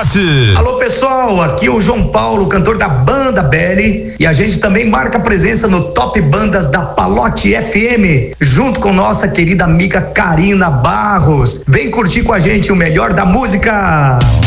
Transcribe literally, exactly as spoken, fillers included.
Esporte. Alô pessoal, aqui é o João Paulo, cantor da Banda Belly, e a gente também marca presença no Top Bandas da Palote F M, junto com nossa querida amiga Karina Barros. Vem curtir com a gente o melhor da música.